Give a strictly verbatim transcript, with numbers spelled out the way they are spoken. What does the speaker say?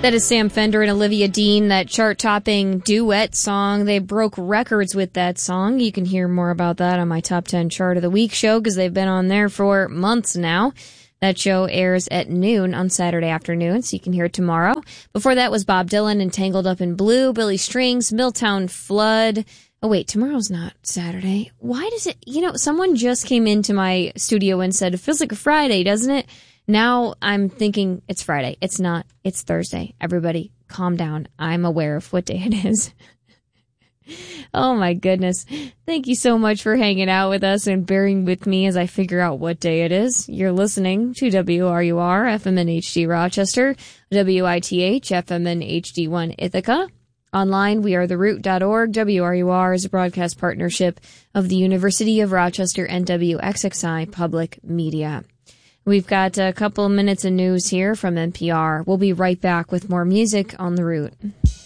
That is Sam Fender and Olivia Dean, that chart-topping duet song. They broke records with that song. You can hear more about that on my Top ten Chart of the Week show because they've been on there for months now. That show airs at noon on Saturday afternoon, so you can hear it tomorrow. Before that was Bob Dylan and Tangled Up in Blue, Billy Strings, Milltown Flood. Oh, wait, tomorrow's not Saturday. Why does it... You know, someone just came into my studio and said, it feels like a Friday, doesn't it? Now I'm thinking it's Friday. It's not. It's Thursday. Everybody, calm down. I'm aware of what day it is. Oh, my goodness. Thank you so much for hanging out with us and bearing with me as I figure out what day it is. You're listening to W R U R, F M N H D Rochester, W I T H, F M N H D one Ithaca. Online, we are the root dot org. W R U R is a broadcast partnership of the University of Rochester and W X X I Public Media. We've got a couple minutes of news here from N P R. We'll be right back with more music on The Root.